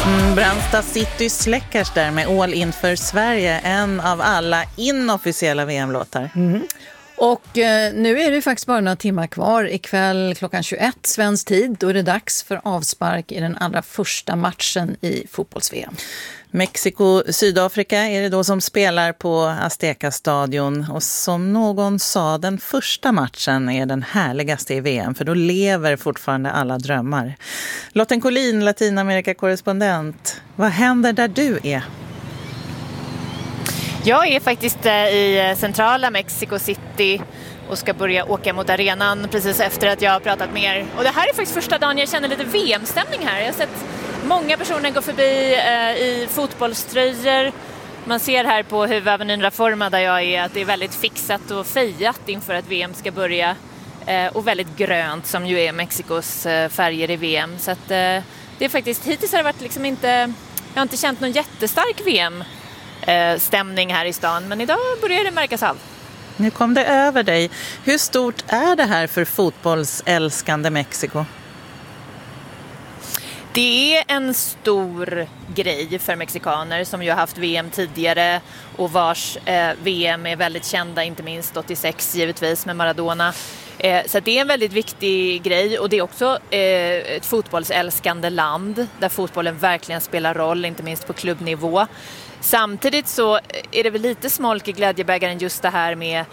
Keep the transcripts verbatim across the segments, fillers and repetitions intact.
Mm, Brandsta City släckers där med All In för Sverige, en av alla inofficiella V M-låtar. Mm. Och eh, nu är det faktiskt bara några timmar kvar. Ikväll klockan tjugoett svensk tid, då är det dags för avspark i den allra första matchen i fotbolls-V M. Mexiko-Sydafrika är det då som spelar på Azteca-stadion, och som någon sa, den första matchen är den härligaste i V M, för då lever fortfarande alla drömmar. Lotten Collin, Latinamerika-korrespondent, vad händer där du är? Jag är faktiskt i centrala Mexico City och ska börja åka mot arenan precis efter att jag har pratat med er. Och det här är faktiskt första dagen jag känner lite V M-stämning här. Jag har sett många personer gå förbi eh, i fotbollströjor. Man ser här på Huvudavenyn Reforma där jag är att det är väldigt fixat och fejat inför att V M ska börja. Eh, och väldigt grönt, som ju är Mexikos eh, färger i V M. Så att, eh, det är faktiskt, hittills har det varit liksom inte, jag har inte känt någon jättestark V M stämning här i stan, men idag börjar det märkas av. Nu kom det över dig. Hur stort är det här för fotbollsälskande Mexiko? Det är en stor grej för mexikaner som ju har haft V M tidigare och vars eh, V M är väldigt kända, inte minst åttiosex givetvis med Maradona. Eh, så det är en väldigt viktig grej, och det är också eh, ett fotbollsälskande land där fotbollen verkligen spelar roll, inte minst på klubbnivå. Samtidigt så är det väl lite smolk i glädjebägaren just det här med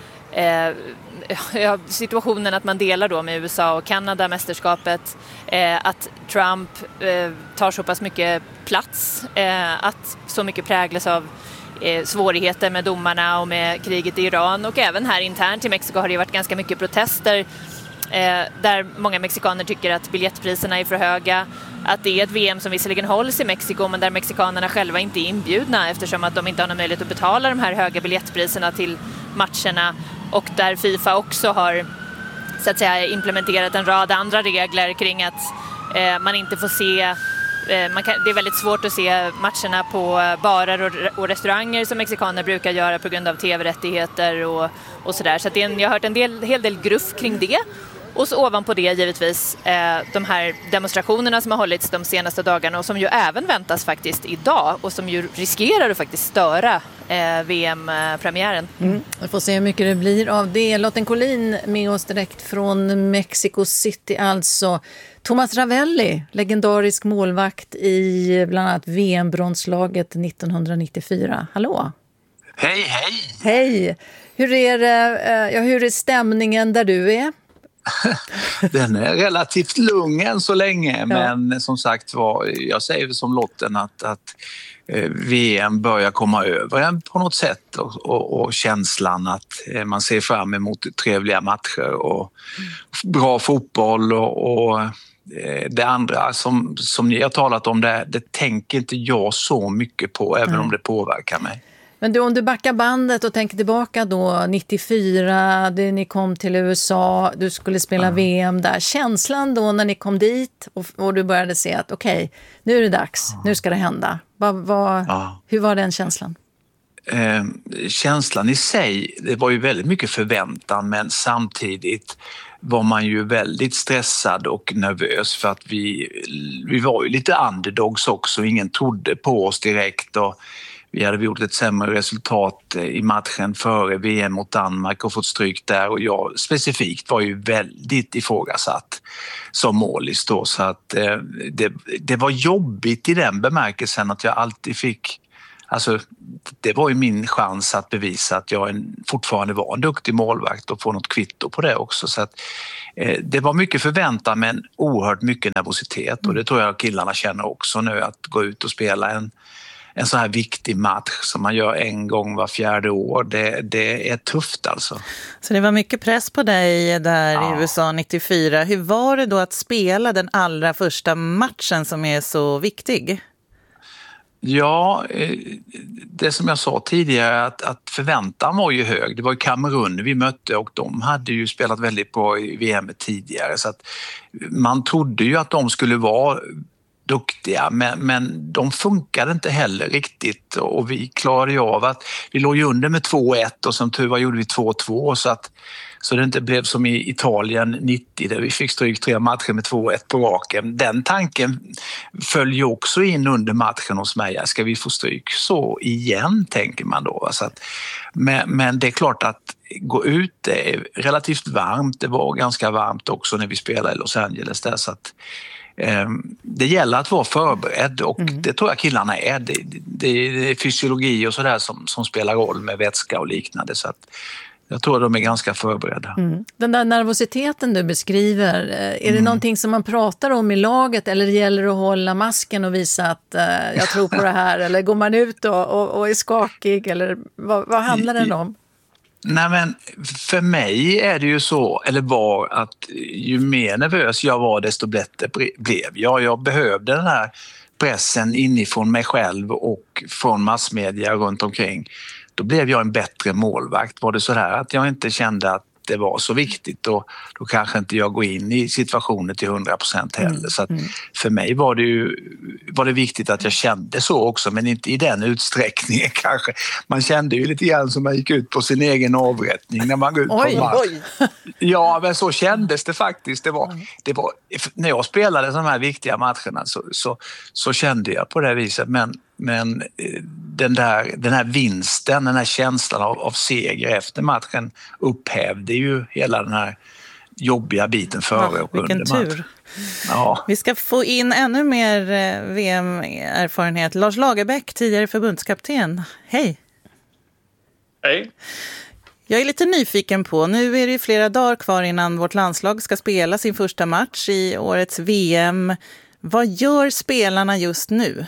eh, situationen att man delar då med U S A och Kanada mästerskapet, eh, att Trump eh, tar så pass mycket plats, eh, att så mycket präglas av eh, svårigheter med domarna och med kriget i Iran, och även här internt i Mexiko har det varit ganska mycket protester Eh, där många mexikaner tycker att biljettpriserna är för höga, att det är ett V M som visserligen hålls i Mexiko men där mexikanerna själva inte är inbjudna eftersom att de inte har någon möjlighet att betala de här höga biljettpriserna till matcherna, och där FIFA också har så att säga implementerat en rad andra regler kring att eh, man inte får se eh, man kan, det är väldigt svårt att se matcherna på barer och, och restauranger som mexikaner brukar göra på grund av tv-rättigheter och, och sådär, så att det är en, jag har hört en del, hel del gruff kring det. Och så ovanpå det givetvis eh, de här demonstrationerna som har hållits de senaste dagarna och som ju även väntas faktiskt idag och som ju riskerar att faktiskt störa eh, V M-premiären. Mm. Vi får se hur mycket det blir av det. Lotten Collin med oss direkt från Mexico City alltså. Thomas Ravelli, legendarisk målvakt i bland annat V M-bronslaget nittonhundranittiofyra. Hallå! Hej, hej! Hej! Hur är, det, ja, hur är stämningen där du är? Den är relativt lugn än så länge, ja. Men som sagt var, jag säger som Lotten att, att V M börjar komma över en på något sätt, och, och, och känslan att man ser fram emot trevliga matcher och bra fotboll och, och det andra som, som ni har talat om, det, det tänker inte jag så mycket på, även mm. om det påverkar mig. Men du, om du backar bandet och tänker tillbaka då, nittiofyra, det, ni kom till U S A, du skulle spela mm. V M där. Känslan då när ni kom dit och, och du började se att okej, okay, nu är det dags, mm. nu ska det hända. Va, va, ja. Hur var den känslan? Eh, känslan i sig, det var ju väldigt mycket förväntan, men samtidigt var man ju väldigt stressad och nervös för att vi, vi var ju lite underdogs också, ingen trodde på oss direkt, och vi hade gjort ett sämre resultat i matchen före V M mot Danmark och fått stryk där, och jag specifikt var ju väldigt ifrågasatt som målis då, så att eh, det, det var jobbigt i den bemärkelsen att jag alltid fick, alltså det var ju min chans att bevisa att jag en, fortfarande var en duktig målvakt och få något kvitto på det också, så att eh, det var mycket förväntan men oerhört mycket nervositet, och det tror jag killarna känner också nu, att gå ut och spela en En så här viktig match som man gör en gång var fjärde år, det, det är tufft alltså. Så det var mycket press på dig där ja. i U S A nittiofyra. Hur var det då att spela den allra första matchen som är så viktig? Ja, det som jag sa tidigare, att, att förväntan var ju hög. Det var ju Kamerun vi mötte och de hade ju spelat väldigt bra i V M tidigare, så att man trodde ju att de skulle vara duktiga, men, men de funkade inte heller riktigt och vi klarade ju av att vi låg ju under med två ett och som tur var gjorde vi två två så att så det inte blev som i Italien nittio där vi fick stryk tre matcher med två ett på raken. Den tanken följer också in under matchen hos mig. Ska vi få stryk så igen, tänker man då. Så att, men, men det är klart att gå ut, det är relativt varmt. Det var ganska varmt också när vi spelade i Los Angeles där, så att eh, det gäller att vara förberedd och mm. det tror jag killarna är. Det, det, det är fysiologi och sådär som, som spelar roll med vätska och liknande, så att jag tror att de är ganska förberedda. Mm. Den där nervositeten du beskriver, är det mm. någonting som man pratar om i laget eller gäller det att hålla masken och visa att uh, jag tror på det här? Eller går man ut och, och, och är skakig? Eller vad, vad handlar det om? Nej, men för mig är det ju så, eller var, att ju mer nervös jag var desto bättre blev jag. Jag behövde den här pressen inifrån mig själv och från massmedia runt omkring. Då blev jag en bättre målvakt. Var det så här att jag inte kände att det var så viktigt, och då kanske inte jag går in i situationen till hundra procent heller. Mm. Så att för mig var det ju var det viktigt att jag kände så också, men inte i den utsträckningen kanske. Man kände ju lite grann som man gick ut på sin egen avrättning när man går ut oj, på match. Oj. Ja, men så kändes det faktiskt. Det var, det var, när jag spelade de här viktiga matcherna så, så, så kände jag på det viset, men Men den, där, den här vinsten, den här känslan av, av seger efter matchen upphävde ju hela den här jobbiga biten före ja, och under matchen. Vilken tur. Ja. Vi ska få in ännu mer V M-erfarenhet. Lars Lagerbäck, tidigare förbundskapten. Hej! Hej! Jag är lite nyfiken på, nu är det flera dagar kvar innan vårt landslag ska spela sin första match i årets V M. Vad gör spelarna just nu?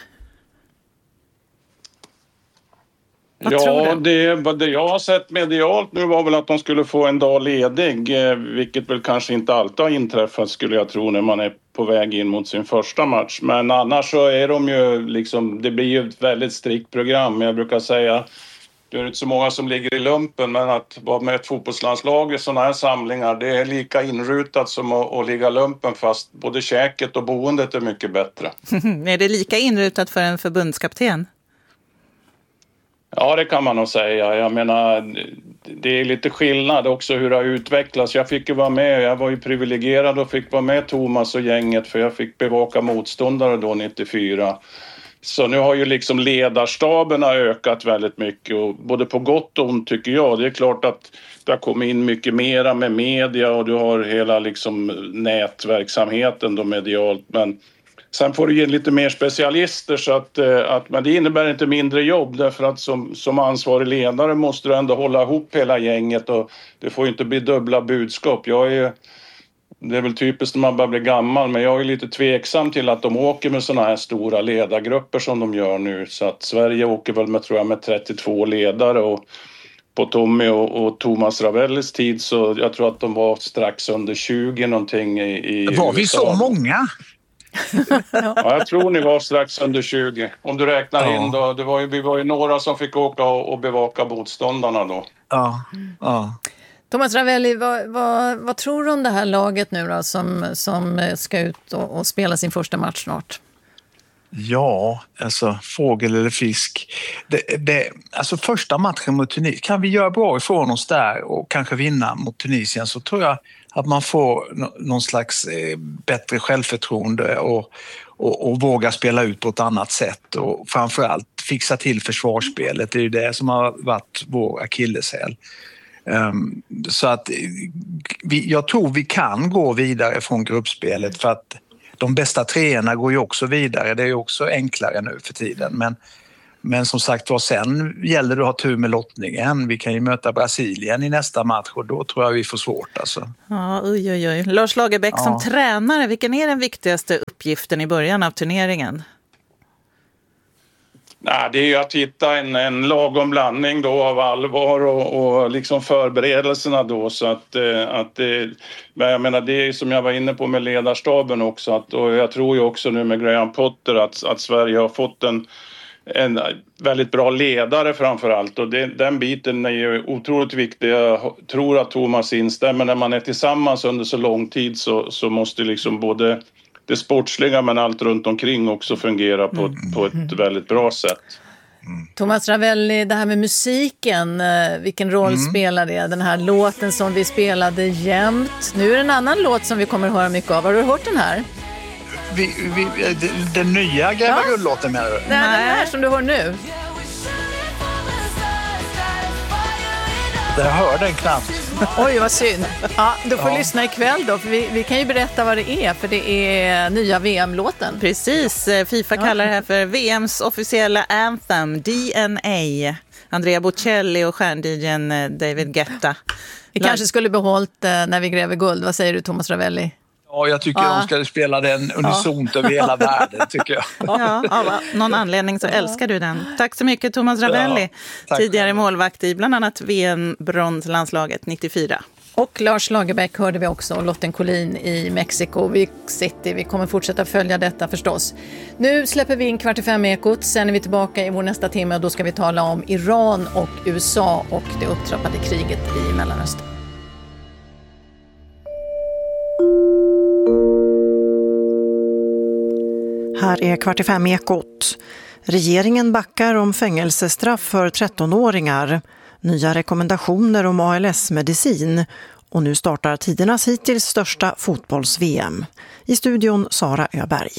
Vad ja, det, det jag har sett medialt nu var väl att de skulle få en dag ledig, vilket väl kanske inte alltid har inträffat skulle jag tro när man är på väg in mot sin första match. Men annars så är de ju liksom, det blir ju ett väldigt strikt program. Jag brukar säga, det är inte så många som ligger i lumpen, men att vara med ett fotbollslandslag i sådana här samlingar, det är lika inrutat som att, att ligga lumpen, fast både käket och boendet är mycket bättre. Är det lika inrutat för en förbundskapten? Ja, det kan man nog säga. Jag menar, det är lite skillnad också hur det har utvecklats. Jag fick ju vara med, jag var ju privilegierad och fick vara med Thomas och gänget, för jag fick bevaka motståndare då nittiofyra. Så nu har ju liksom ledarstaberna ökat väldigt mycket, och både på gott och ont tycker jag. Det är klart att det har kommit in mycket mera med media och du har hela liksom nätverksamheten då medialt, men sen får du ge lite mer specialister, så att, att, men det innebär inte mindre jobb, därför att som, som ansvarig ledare måste du ändå hålla ihop hela gänget, och det får inte bli dubbla budskap. Jag är, det är väl typiskt när man börjar bli gammal, men jag är lite tveksam till att de åker med såna här stora ledargrupper som de gör nu. Så att Sverige åker väl med, tror jag, med trettiotvå ledare, och på Tommy och, och Thomas Ravellis tid så jag tror att de var strax under tjugo någonting i, i Var vi U S A. Så många? Ja, jag tror ni var strax under tjugo. Om du räknar ja. in då, det var ju, vi var ju några som fick åka och, och bevaka motståndarna då. Ja, ja. Thomas Ravelli, vad, vad, vad tror du om det här laget nu då, som, som ska ut och, och spela sin första match snart? Ja, alltså fågel eller fisk. Det, det, alltså första matchen mot Tunisien, kan vi göra bra ifrån oss där och kanske vinna mot Tunisien, så tror jag att man får någon slags eh, bättre självförtroende och, och, och våga spela ut på ett annat sätt, och framförallt fixa till försvarsspelet. Det är ju det som har varit vår akilleshäl. Um, så att vi, jag tror vi kan gå vidare från gruppspelet, för att de bästa treorna går ju också vidare. Det är ju också enklare nu för tiden. Men, men som sagt var, sen gäller det att ha tur med lottningen. Vi kan ju möta Brasilien i nästa match, och då tror jag vi får svårt. Alltså. Ja, oj, oj, oj. Lars Lagerbäck, ja. Som tränare, vilken är den viktigaste uppgiften i början av turneringen? Nej, det är ju att hitta en, en lagom blandning då av allvar och, och liksom förberedelserna då, så att, att det, jag menar, det är som jag var inne på med ledarstaben också, att, och jag tror ju också nu med Graham Potter att, att Sverige har fått en, en väldigt bra ledare framförallt, och det, den biten är ju otroligt viktig. Jag tror att Thomas instämmer, när man är tillsammans under så lång tid så, så måste liksom både det sportsliga men allt runt omkring också fungerar på, mm. på ett väldigt bra sätt. Mm. Thomas Ravelli, det här med musiken, vilken roll mm. spelar det? Den här låten som vi spelade jämt. Nu är det en annan låt som vi kommer att höra mycket av. Har du hört den här? Vi, vi, den nya Gräva ja. Guld-låten menar du? Nej, den här som du hör nu. Jag hör den knappt. Oj, vad synd. Ja, du får ja. lyssna ikväll då, för vi, vi kan ju berätta vad det är, för det är nya V M-låten. Precis, FIFA ja. kallar det här för V M:s officiella anthem, D N A. Andrea Bocelli och stjärn-D J:n David Guetta. Vi Lär... kanske skulle behållit eh, När vi gräver guld. Vad säger du, Thomas Ravelli? Ja, jag tycker ja. de ska spela den unisont ja. över hela världen, tycker jag. Ja, av någon anledning så älskar du den. Tack så mycket, Thomas Ravelli. Ja, tidigare målvakt i bland annat V M-bronslandslaget nittiofyra. Och Lars Lagerbäck hörde vi också, och Lotten Collin i Mexico City. Vi kommer fortsätta följa detta förstås. Nu släpper vi in kvart i fem ekot. Sen är vi tillbaka i vår nästa timme och då ska vi tala om Iran och U S A och det upptrappade kriget i Mellanöstern. Här är kvart i fem ekot. Regeringen backar om fängelsestraff för trettonåringar. Nya rekommendationer om A L S-medicin. Och nu startar tidernas hittills största fotbolls-V M. I studion Sara Öberg.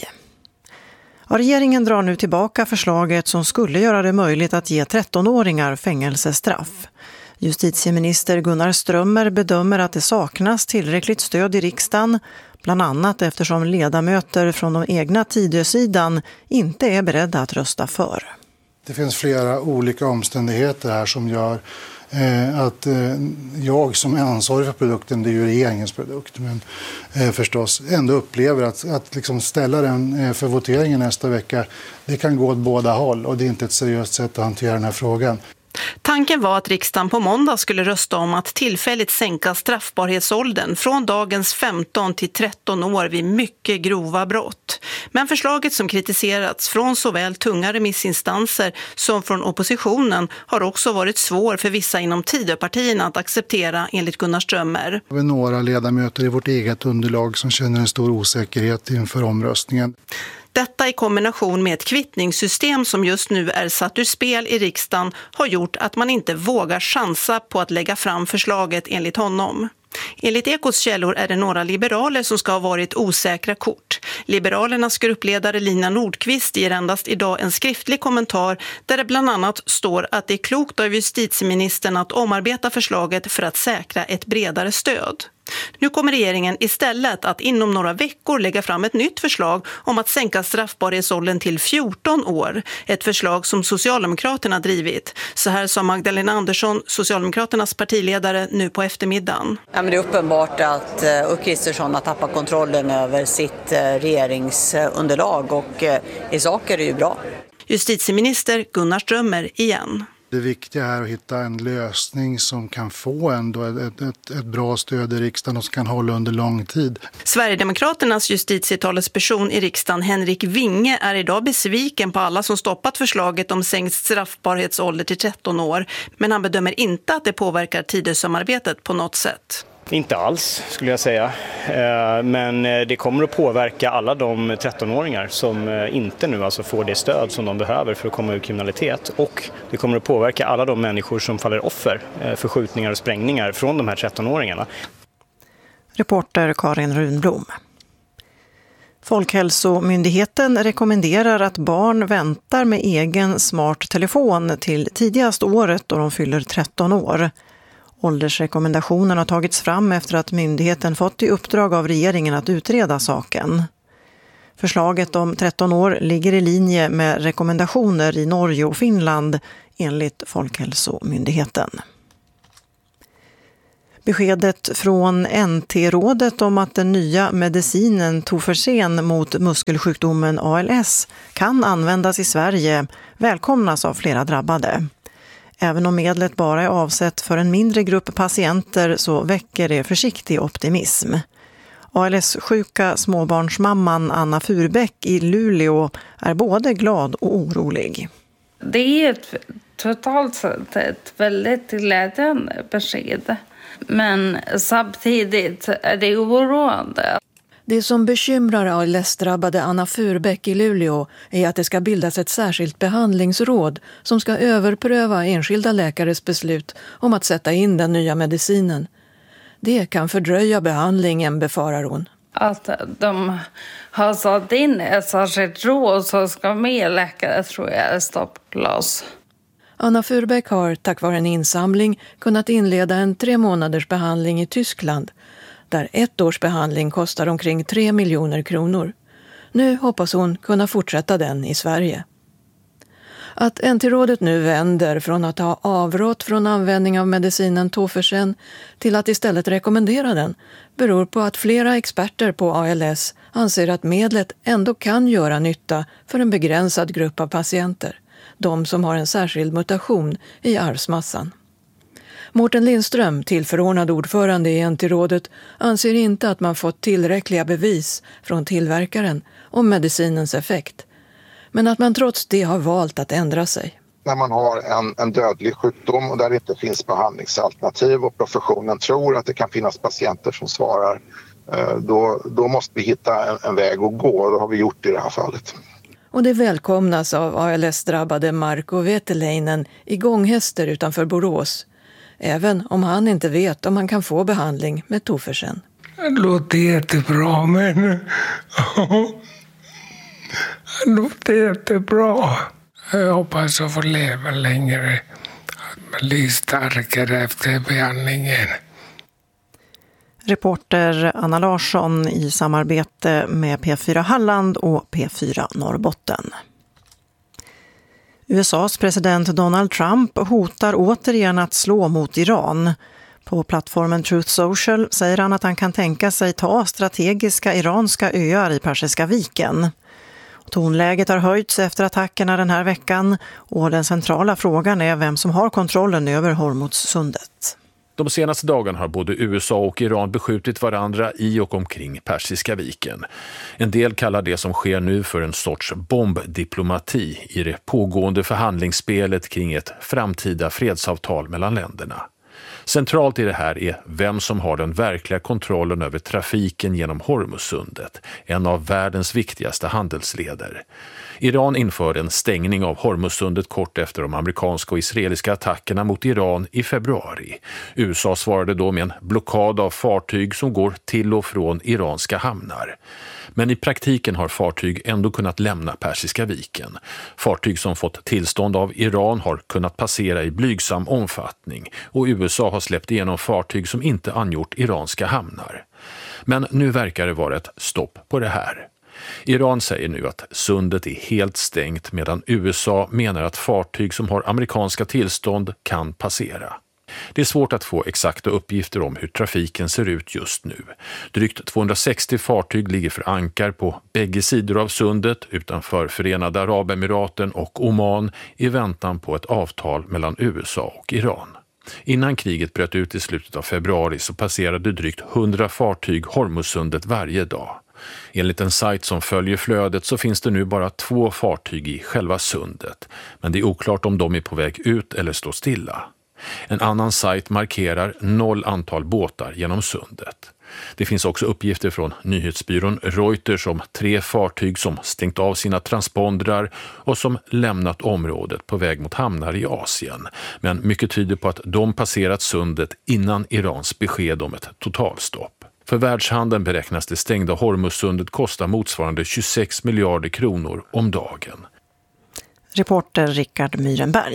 Ja, regeringen drar nu tillbaka förslaget som skulle göra det möjligt att ge trettonåringar fängelsestraff. Justitieminister Gunnar Strömmer bedömer att det saknas tillräckligt stöd i riksdagen, bland annat eftersom ledamöter från de egna Tidösidan inte är beredda att rösta för. Det finns flera olika omständigheter här som gör eh, att eh, jag som är ansvarig för produkten, det är ju regeringens produkt, men eh, förstås ändå upplever att, att liksom ställa den eh, för voteringen nästa vecka, det kan gå åt båda håll och det är inte ett seriöst sätt att hantera den här frågan. Tanken var att riksdagen på måndag skulle rösta om att tillfälligt sänka straffbarhetsåldern från dagens femton till tretton år vid mycket grova brott. Men förslaget som kritiserats från såväl tunga remissinstanser som från oppositionen har också varit svår för vissa inom Tidöpartierna att acceptera, enligt Gunnar Strömmer. Vi har några ledamöter i vårt eget underlag som känner en stor osäkerhet inför omröstningen. Detta i kombination med ett kvittningssystem som just nu är satt ur spel i riksdagen har gjort att man inte vågar chansa på att lägga fram förslaget, enligt honom. Enligt Ekots källor är det några liberaler som ska ha varit osäkra kort. Liberalernas gruppledare Lina Nordqvist ger endast idag en skriftlig kommentar där det bland annat står att det är klokt av justitieministern att omarbeta förslaget för att säkra ett bredare stöd. Nu kommer regeringen istället att inom några veckor lägga fram ett nytt förslag om att sänka straffbarhetsåldern till fjorton år. Ett förslag som Socialdemokraterna drivit. Så här sa Magdalena Andersson, Socialdemokraternas partiledare, nu på eftermiddagen. Ja, men det är uppenbart att Ulf Kristersson har tappat kontrollen över sitt regeringsunderlag och i sak är det ju bra. Justitieminister Gunnar Strömmer igen. Det viktiga är att hitta en lösning som kan få ändå ett, ett, ett bra stöd i riksdagen och som kan hålla under lång tid. Sverigedemokraternas justitietalesperson i riksdagen Henrik Winge är idag besviken på alla som stoppat förslaget om sänkt straffbarhetsålder till tretton år. Men han bedömer inte att det påverkar Tidösamarbetet på något sätt. Inte alls skulle jag säga, men det kommer att påverka alla de trettonåringar som inte nu alltså får det stöd som de behöver för att komma ur kriminalitet, och det kommer att påverka alla de människor som faller offer för skjutningar och sprängningar från de här trettonåringarna. Reporter Karin Runblom. Folkhälsomyndigheten rekommenderar att barn väntar med egen smart telefon till tidigast året då de fyller tretton år. Åldersrekommendationen har tagits fram efter att myndigheten fått i uppdrag av regeringen att utreda saken. Förslaget om tretton år ligger i linje med rekommendationer i Norge och Finland enligt Folkhälsomyndigheten. Beskedet från N T-rådet om att den nya medicinen Tofersen mot muskelsjukdomen A L S kan användas i Sverige välkomnas av flera drabbade. Även om medlet bara är avsett för en mindre grupp patienter så väcker det försiktig optimism. A L S-sjuka småbarnsmamman Anna Furbäck i Luleå är både glad och orolig. Det är ett, totalt sett ett väldigt glädjande besked. Men samtidigt är det oroande. Det som bekymrar A L S-drabbade Anna Furbeck i Luleå är att det ska bildas ett särskilt behandlingsråd som ska överpröva enskilda läkares beslut om att sätta in den nya medicinen. Det kan fördröja behandlingen, befarar hon. Att de har satt in ett särskilt råd som ska med läkare tror jag är stoppglas. Anna Furbeck har tack vare en insamling kunnat inleda en tre månaders behandling i Tyskland där ett års behandling kostar omkring tre miljoner kronor. Nu hoppas hon kunna fortsätta den i Sverige. Att N T-rådet nu vänder från att ha avrått från användning av medicinen Tofersen till att istället rekommendera den beror på att flera experter på A L S anser att medlet ändå kan göra nytta för en begränsad grupp av patienter, de som har en särskild mutation i arvsmassan. Mårten Lindström, tillförordnad ordförande i N T-rådet, anser inte att man fått tillräckliga bevis från tillverkaren om medicinens effekt, men att man trots det har valt att ändra sig. När man har en, en dödlig sjukdom och där det inte finns behandlingsalternativ och professionen tror att det kan finnas patienter som svarar, då, då måste vi hitta en, en väg att gå, och det har vi gjort i det här fallet. Och det välkomnas av A L S-drabbade Marko Veteleinen i Gånghester utanför Borås, även om han inte vet om han kan få behandling med Tofersen. Det låter jättebra, men det låter jättebra. Jag hoppas att få leva längre, att man blir starkare efter behandlingen. Reporter Anna Larsson i samarbete med P fyra Halland och P fyra Norrbotten. U S A:s president Donald Trump hotar återigen att slå mot Iran. På plattformen Truth Social säger han att han kan tänka sig ta strategiska iranska öar i Persiska viken. Tonläget har höjts efter attackerna den här veckan och den centrala frågan är vem som har kontrollen över Hormuzsundet. De senaste dagarna har både U S A och Iran beskjutit varandra i och omkring Persiska viken. En del kallar det som sker nu för en sorts bombdiplomati i det pågående förhandlingsspelet kring ett framtida fredsavtal mellan länderna. Centralt i det här är vem som har den verkliga kontrollen över trafiken genom Hormuzsundet, en av världens viktigaste handelsleder. Iran införde en stängning av Hormuzsundet kort efter de amerikanska och israeliska attackerna mot Iran i februari. U S A svarade då med en blockad av fartyg som går till och från iranska hamnar. Men i praktiken har fartyg ändå kunnat lämna Persiska viken. Fartyg som fått tillstånd av Iran har kunnat passera i blygsam omfattning och U S A har släppt igenom fartyg som inte angjort iranska hamnar. Men nu verkar det vara ett stopp på det här. Iran säger nu att sundet är helt stängt medan U S A menar att fartyg som har amerikanska tillstånd kan passera. Det är svårt att få exakta uppgifter om hur trafiken ser ut just nu. Drygt tvåhundrasextio fartyg ligger för ankar på bägge sidor av sundet utanför Förenade Arabemiraten och Oman i väntan på ett avtal mellan U S A och Iran. Innan kriget bröt ut i slutet av februari så passerade drygt hundra fartyg Hormuzsundet varje dag. Enligt en sajt som följer flödet så finns det nu bara två fartyg i själva sundet, men det är oklart om de är på väg ut eller står stilla. En annan sajt markerar noll antal båtar genom sundet. Det finns också uppgifter från nyhetsbyrån Reuters om tre fartyg som stängt av sina transpondrar och som lämnat området på väg mot hamnar i Asien. Men mycket tyder på att de passerat sundet innan Irans besked om ett totalstopp. För världshandeln beräknas det stängda Hormuzsundet kosta motsvarande tjugosex miljarder kronor om dagen. Reporter Rickard Myrenberg.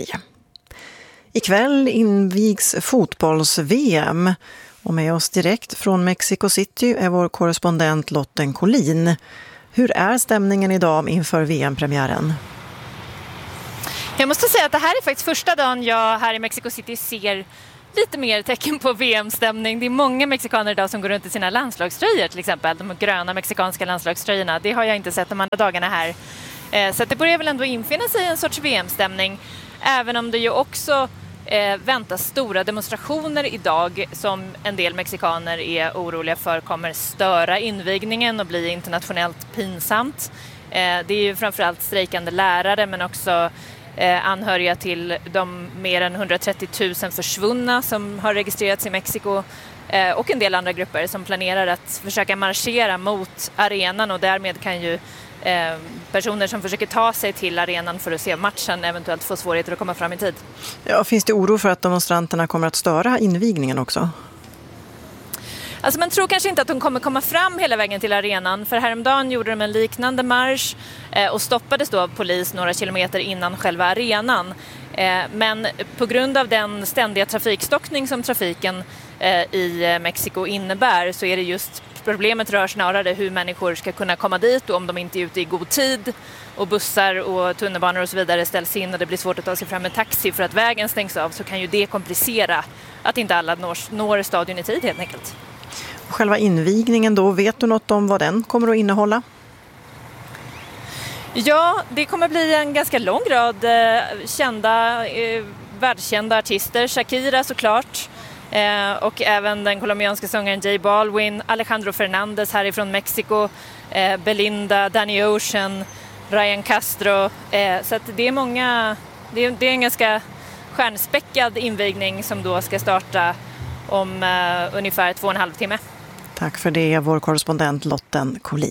Ikväll invigs fotbolls-V M och med oss direkt från Mexico City är vår korrespondent Lotten Collin. Hur är stämningen idag inför V M-premiären? Jag måste säga att det här är faktiskt första dagen jag här i Mexico City ser lite mer tecken på V M-stämning. Det är många mexikaner idag som går runt i sina landslagströjor till exempel. De gröna mexikanska landslagströjorna. Det har jag inte sett de andra dagarna här. Så att det börjar väl ändå infinna sig en sorts V M-stämning. Även om det ju också eh, väntas stora demonstrationer idag som en del mexikaner är oroliga för kommer störa invigningen och bli internationellt pinsamt. Eh, det är ju framförallt strejkande lärare men också eh, anhöriga till de mer än hundratrettio tusen försvunna som har registrerats i Mexiko eh, och en del andra grupper som planerar att försöka marschera mot arenan, och därmed kan ju eh, personer som försöker ta sig till arenan för att se matchen eventuellt få svårigheter att komma fram i tid. Ja, finns det oro för att demonstranterna kommer att störa invigningen också? Alltså man tror kanske inte att de kommer komma fram hela vägen till arenan, för häromdagen gjorde de en liknande marsch eh, och stoppades då av polis några kilometer innan själva arenan. Eh, men på grund av den ständiga trafikstockning som trafiken eh, i Mexiko innebär, så är det just problemet rör snarare hur människor ska kunna komma dit, och om de inte är ute i god tid och bussar och tunnelbanor och så vidare ställs in och det blir svårt att ta sig fram med taxi för att vägen stängs av, så kan ju det komplicera att inte alla når, når stadion i tid helt enkelt. Själva invigningen då, vet du något om vad den kommer att innehålla? Ja, det kommer bli en ganska lång rad eh, kända, eh, världskända artister. Shakira såklart, eh, och även den colombianska sångaren J Balvin, Alejandro Fernández härifrån Mexiko, eh, Belinda, Danny Ocean, Ryan Castro. Eh, så att det är många, det är, det är en ganska stjärnspäckad invigning som då ska starta om eh, ungefär två och en halv timme. Tack för det, vår korrespondent Lotten Collin.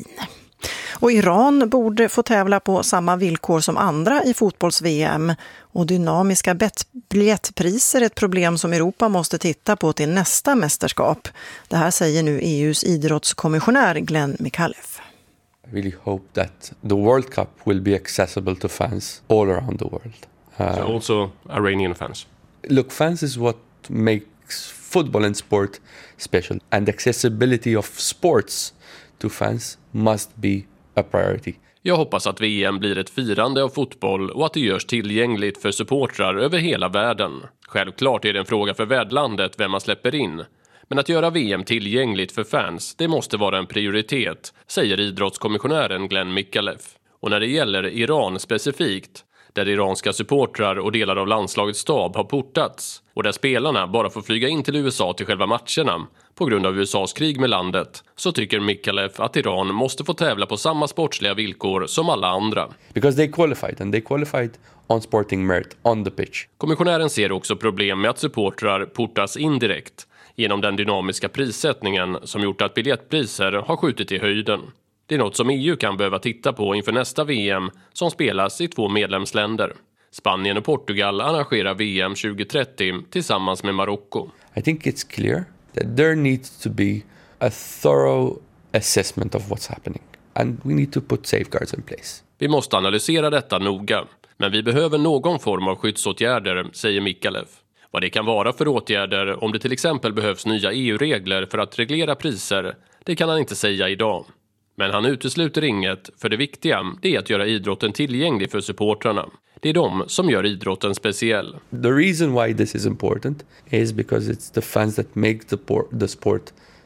Och Iran borde få tävla på samma villkor som andra i fotbolls-V M. Och dynamiska biljettpriser är ett problem som Europa måste titta på till nästa mästerskap. Det här säger nu E U:s idrottskommissionär Glenn Mikhalef. I really hope that the World Cup will be accessible to fans all around the world. Uh, so also Iranian fans? Look, fans is what makes football and sport special, and accessibility of sports to fans must be a priority. Jag hoppas att V M blir ett firande av fotboll och att det görs tillgängligt för supportrar över hela världen. Självklart är det en fråga för värdlandet vem man släpper in. Men att göra V M tillgängligt för fans, det måste vara en prioritet, säger idrottskommissionären Glenn Mikhalef. Och när det gäller Iran specifikt, där iranska supportrar och delar av landslagets stab har portats och där spelarna bara får flyga in till U S A till själva matcherna på grund av U S A:s krig med landet, så tycker Mikhalef att Iran måste få tävla på samma sportsliga villkor som alla andra. Because they qualified and they qualified on sporting merit on the pitch. Kommissionären ser också problem med att supportrar portas indirekt genom den dynamiska prissättningen som gjort att biljettpriser har skjutit i höjden. Det är något som E U kan behöva titta på inför nästa V M som spelas i två medlemsländer. Spanien och Portugal arrangerar V M tjugo trettio tillsammans med Marocko. I think it's clear that there needs to be a thorough assessment of what's happening. And we need to put safeguards in place. Vi måste analysera detta noga, men vi behöver någon form av skyddsåtgärder, säger Mikhalef. Vad det kan vara för åtgärder, om det till exempel behövs nya E U-regler för att reglera priser, det kan han inte säga idag. Men han utesluter inget, för det viktiga det är att göra idrotten tillgänglig för supportrarna. Det är de som gör idrotten speciell. The reason why this is important is because it's the fans that make the, por- the sport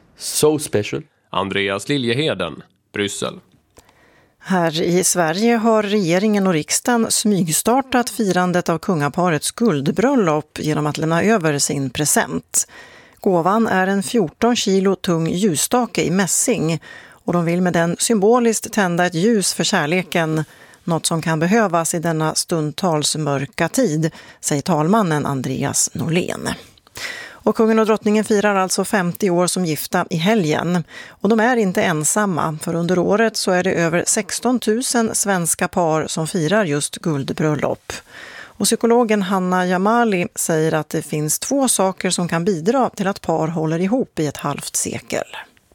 so special. Andreas Liljeheden, Bryssel. Här i Sverige har regeringen och riksdagen smygstartat firandet av kungaparets guldbröllop genom att lämna över sin present. Gåvan är en fjorton kilo tung ljusstake i mässing, och de vill med den symboliskt tända ett ljus för kärleken, något som kan behövas i denna stundtals mörka tid, säger talmannen Andreas Norlén. Och kungen och drottningen firar alltså femtio år som gifta i helgen. Och de är inte ensamma, för under året så är det över sexton tusen svenska par som firar just guldbröllop. Och psykologen Hanna Jamali säger att det finns två saker som kan bidra till att par håller ihop i ett halvt sekel.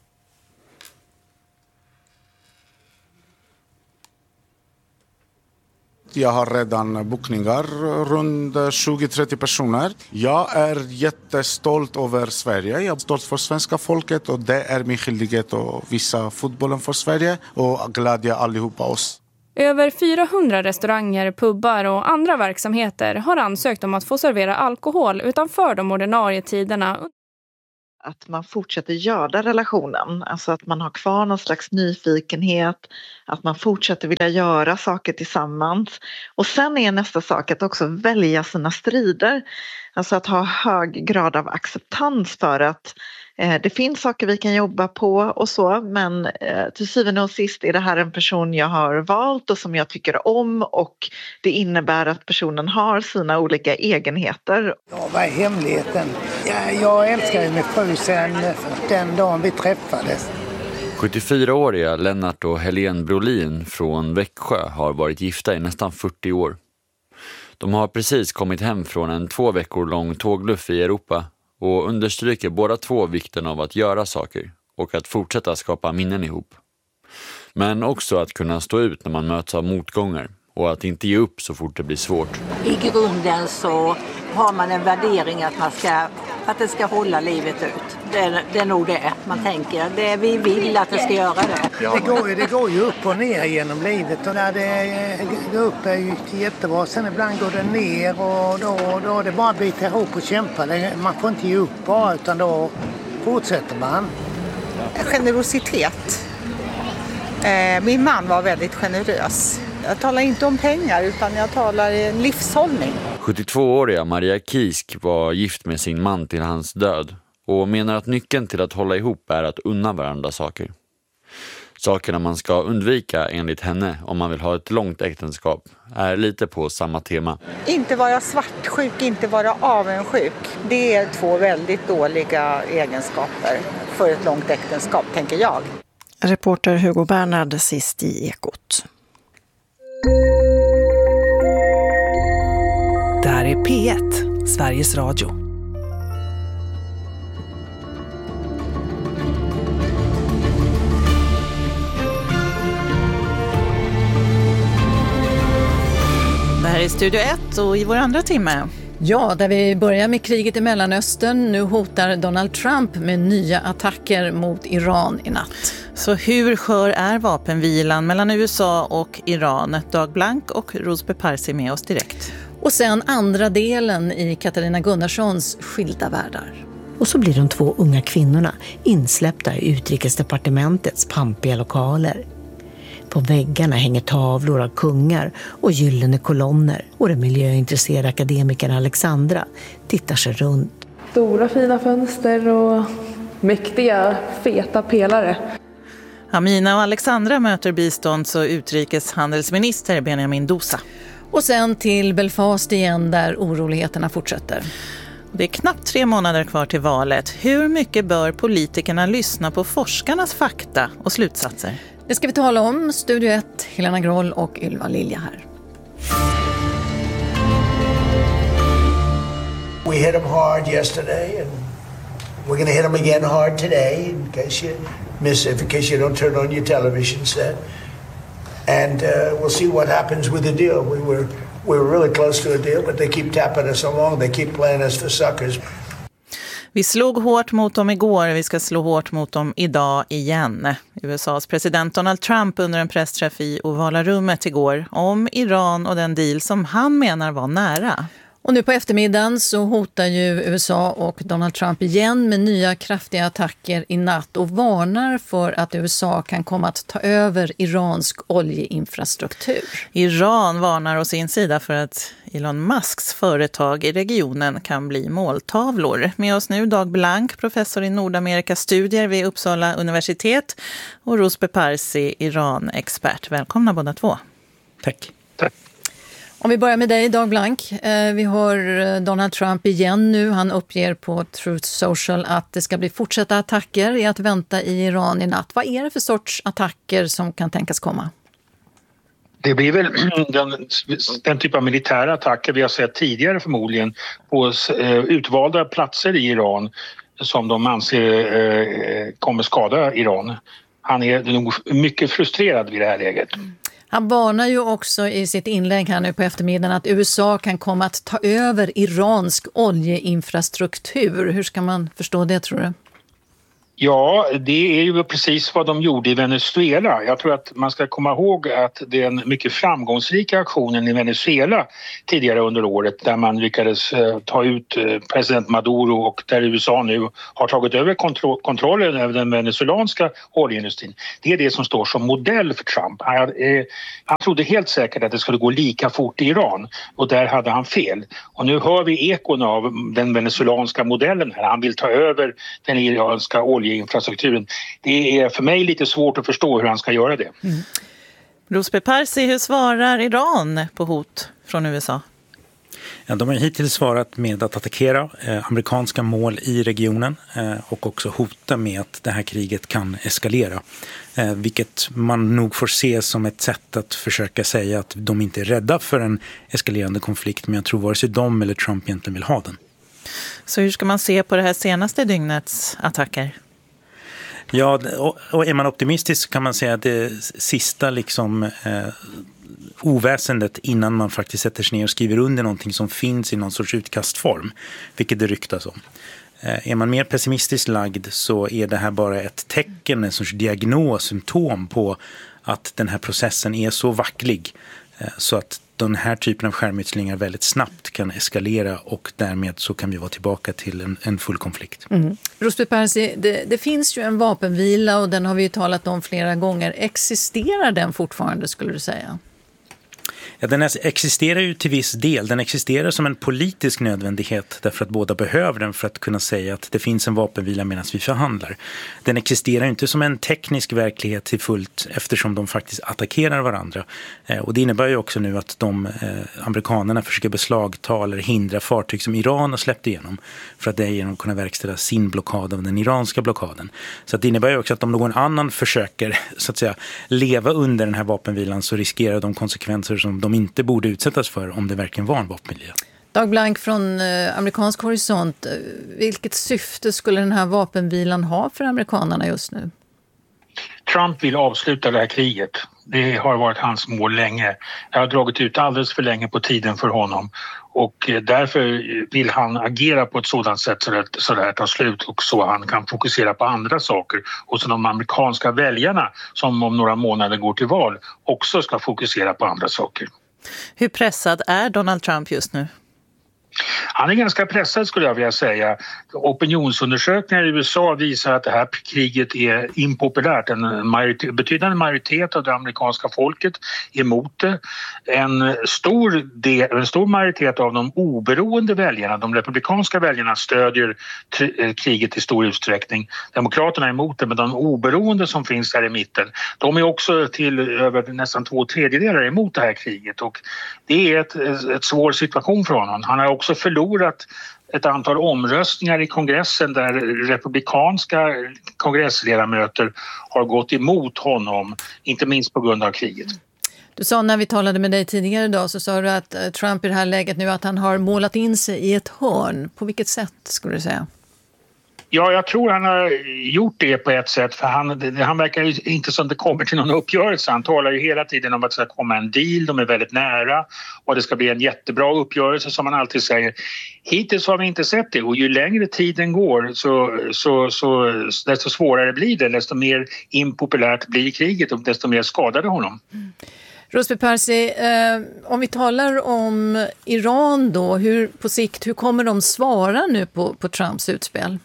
Jag har redan bokningar runt tjugo till trettio personer. Jag är jättestolt över Sverige. Jag är stolt för svenska folket och det är min skyldighet att visa fotbollen för Sverige och glädja allihopa oss. Över fyrahundra restauranger, pubbar och andra verksamheter har ansökt om att få servera alkohol utanför de ordinarie tiderna. Att man fortsätter göra relationen, alltså att man har kvar någon slags nyfikenhet, att man fortsätter vilja göra saker tillsammans. Och sen är nästa sak att också välja sina strider, alltså att ha hög grad av acceptans för att Eh, det finns saker vi kan jobba på och så, men eh, till syvende och sist är det här en person jag har valt och som jag tycker om, och det innebär att personen har sina olika egenheter. Ja, vad är hemligheten? Ja, jag älskar min fru sedan den dagen vi träffades. sjuttiofyraåriga Lennart och Helene Brolin från Växjö har varit gifta i nästan fyrtio år. De har precis kommit hem från en två veckor lång tågluff i Europa och understryker båda två vikten av att göra saker och att fortsätta skapa minnen ihop. Men också att kunna stå ut när man möts av motgångar och att inte ge upp så fort det blir svårt. I grunden så har man en värdering att, man ska, att det ska hålla livet ut. Det är, det är nog det man tänker. Det, vi vill att det ska göra det. Det går, det går ju upp och ner genom livet, och när det går upp är ju jättebra. Sen ibland går det ner och då, då är det bara att bita ihop och kämpa. Man får inte ge upp bara, utan då fortsätter man. Generositet. Eh, min man var väldigt generös. Jag talar inte om pengar utan jag talar livshållning. sjuttiotvååriga Maria Kisk var gift med sin man till hans död och menar att nyckeln till att hålla ihop är att unna varandra saker. Sakerna man ska undvika enligt henne om man vill ha ett långt äktenskap är lite på samma tema. Inte vara svartsjuk, inte vara avundsjuk. Det är två väldigt dåliga egenskaper för ett långt äktenskap, tänker jag. Reporter Hugo Bernhard sist i Ekot. Det här är P ett, Sveriges Radio. Det här är Studio ett och i vår andra timme. Ja, där vi börjar med kriget i Mellanöstern. Nu hotar Donald Trump med nya attacker mot Iran i natt. Så hur skör är vapenvilan mellan U S A och Iran? Dag Blank och Rosbe Parsi med oss direkt. Och sen andra delen i Katarina Gunnarssons Skilda världar. Och så blir de två unga kvinnorna insläppta i utrikesdepartementets pampiga lokaler. På väggarna hänger tavlor av kungar och gyllene kolonner, och den miljöintresserade akademikern Alexandra tittar sig runt. Stora fina fönster och mäktiga, feta pelare. Amina och Alexandra möter bistånds- och utrikeshandelsminister Benjamin Dosa. Och sen till Belfast igen där oroligheterna fortsätter. Det är knappt tre månader kvar till valet. Hur mycket bör politikerna lyssna på forskarnas fakta och slutsatser? Det ska vi tala om. Studio ett, Helena Groll och Ylva Lilja här. We hit them hard yesterday and we're going to hit them again hard today in case you miss it, in case you don't turn on your television set. And uh, we'll see what happens with the deal. We were we were really close to a deal, but they keep tapping us along. They keep playing us for suckers. Vi slog hårt mot dem igår, vi ska slå hårt mot dem idag igen. U S A:s president Donald Trump under en pressträff i Ovala rummet igår om Iran och den deal som han menar var nära. Och nu på eftermiddagen så hotar ju U S A och Donald Trump igen med nya kraftiga attacker i natt och varnar för att U S A kan komma att ta över iransk oljeinfrastruktur. Iran varnar å sin sida för att Elon Musks företag i regionen kan bli måltavlor. Med oss nu Dag Blank, professor i Nordamerikastudier vid Uppsala universitet, och Rosbe Parsi, Iran-expert. Välkomna båda två. Tack. Tack. Om vi börjar med dig, Dag Blank. Vi hör Donald Trump igen nu. Han uppger på Truth Social att det ska bli fortsatta attacker i att vänta i Iran i natt. Vad är det för sorts attacker som kan tänkas komma? Det blir väl den, den typ av militära attacker vi har sett tidigare förmodligen på eh, utvalda platser i Iran som de anser eh, kommer skada Iran. Han är nog mycket frustrerad vid det här läget. Han varnar ju också i sitt inlägg här nu på eftermiddagen att U S A kan komma att ta över iransk oljeinfrastruktur. Hur ska man förstå det, tror du? Ja, det är ju precis vad de gjorde i Venezuela. Jag tror att man ska komma ihåg att den mycket framgångsrika aktionen i Venezuela tidigare under året där man lyckades eh, ta ut eh, president Maduro och där U S A nu har tagit över kontro- kontrollen över den venezuelanska oljeindustrin. Det är det som står som modell för Trump. Han, eh, han trodde helt säkert att det skulle gå lika fort i Iran och där hade han fel. Och nu hör vi ekon av den venezuelanska modellen här. Han vill ta över den iranska oljeindustrin infrastrukturen. Det är för mig lite svårt att förstå hur han ska göra det. Mm. Rosbe Parsi, hur svarar Iran på hot från U S A? Ja, de har hittills svarat med att attackera eh, amerikanska mål i regionen eh, och också hota med att det här kriget kan eskalera. Eh, vilket man nog får se som ett sätt att försöka säga att de inte är rädda för en eskalerande konflikt, men jag tror vare sig de eller Trump egentligen vill ha den. Så hur ska man se på det här senaste dygnets attacker? Ja, och är man optimistisk kan man säga att det sista liksom eh, oväsendet innan man faktiskt sätter sig ner och skriver under någonting som finns i någon sorts utkastform, vilket det ryktas om. Eh, är man mer pessimistiskt lagd så är det här bara ett tecken, en sorts diagnos, symptom på att den här processen är så vacklig eh, så att den här typen av skärmytslingar väldigt snabbt kan eskalera och därmed så kan vi vara tillbaka till en, en full konflikt. Mm. Rosbe Parsi, det, det finns ju en vapenvila och den har vi ju talat om flera gånger. Existerar den fortfarande, skulle du säga? Ja, den existerar ju till viss del. Den existerar som en politisk nödvändighet därför att båda behöver den för att kunna säga att det finns en vapenvila medan vi förhandlar. Den existerar inte som en teknisk verklighet till fullt eftersom de faktiskt attackerar varandra. Eh, och det innebär ju också nu att de eh, amerikanerna försöker beslagta eller hindra fartyg som Iran har släppt igenom för att därigenom kunna verkställa sin blockad av den iranska blockaden. Så att det innebär ju också att om någon annan försöker så att säga leva under den här vapenvilan så riskerar de konsekvenser som de inte borde utsättas för om det verkligen var en vapenvila. Dag Blank från eh, amerikansk horisont. Vilket syfte skulle den här vapenvilan ha för amerikanerna just nu? Trump vill avsluta det här kriget. Det har varit hans mål länge. Det har dragit ut alldeles för länge på tiden för honom. Och därför vill han agera på ett sådant sätt så att, så att det här tar slut och så han kan fokusera på andra saker. Och så de amerikanska väljarna som om några månader går till val också ska fokusera på andra saker. Hur pressad är Donald Trump just nu? Han är ganska pressad skulle jag vilja säga. Opinionsundersökningar i U S A visar att det här kriget är impopulärt. En majoritet, betydande majoritet av det amerikanska folket är emot det. En stor, del, en stor majoritet av de oberoende väljarna, de republikanska väljarna, stödjer t- kriget i stor utsträckning. Demokraterna är emot det, men de oberoende som finns där i mitten, de är också till över nästan två tredjedelar emot det här kriget. Och det är ett, ett svår situation för honom. Han har också förlorat ett antal omröstningar i kongressen där republikanska kongressledamöter har gått emot honom, inte minst på grund av kriget. Du sa när vi talade med dig tidigare idag så sa du att Trump i det här läget nu att han har målat in sig i ett hörn. På vilket sätt skulle du säga? Ja, jag tror han har gjort det på ett sätt för han, han verkar ju inte som det kommer till någon uppgörelse. Han talar ju hela tiden om att det ska komma en deal, de är väldigt nära och det ska bli en jättebra uppgörelse som man alltid säger. Hittills har vi inte sett det och ju längre tiden går så, så, så desto svårare blir det, desto mer impopulärt blir kriget och desto mer skadar det honom. Mm. Rosbe Parsi, eh, om vi talar om Iran då, hur, på sikt, hur kommer de svara nu på, på Trumps utspel?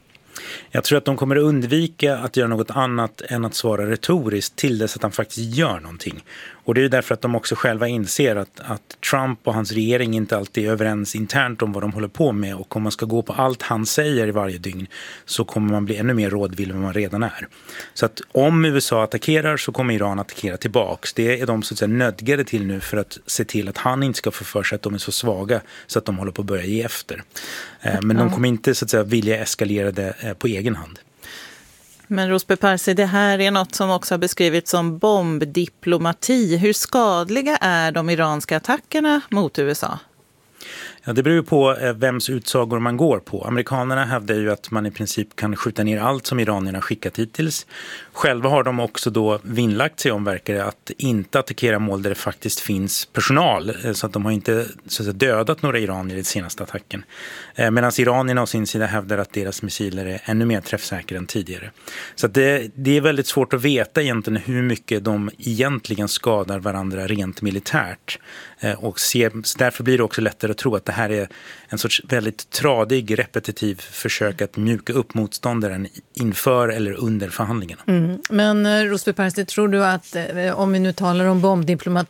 Jag tror att de kommer att undvika att göra något annat än att svara retoriskt till dess att han faktiskt gör någonting. Och det är ju därför att de också själva inser att, att Trump och hans regering inte alltid är överens internt om vad de håller på med. Och om man ska gå på allt han säger i varje dygn så kommer man bli ännu mer rådvill än man redan är. Så att om U S A attackerar så kommer Iran attackera tillbaks. Det är de så att säga nödgade till nu för att se till att han inte ska få för sig att de är så svaga så att de håller på att börja ge efter. Men de kommer inte så att säga vilja eskalera det på egen hand. Men Rosbe Parsi, det här är något som också har beskrivits som bombdiplomati. Hur skadliga är de iranska attackerna mot U S A? Ja, det beror ju på vems utsagor man går på. Amerikanerna hävdar ju att man i princip kan skjuta ner allt som iranierna skickat hittills. Själva har de också då vinnlagt sig om, verkar det, att inte attackera mål där det faktiskt finns personal. Så att de har inte så att säga, dödat några iranier i den senaste attacken. Medan iranierna å sin sida hävdar att deras missiler är ännu mer träffsäkra än tidigare. Så att det, det är väldigt svårt att veta egentligen hur mycket de egentligen skadar varandra rent militärt. Och ser, därför blir det också lättare att tro att det här är en sorts väldigt tradig, repetitiv försök att mjuka upp motståndaren inför eller under förhandlingarna. Mm. Men Rosby Perste, tror du att, om vi nu talar om bombdiplomati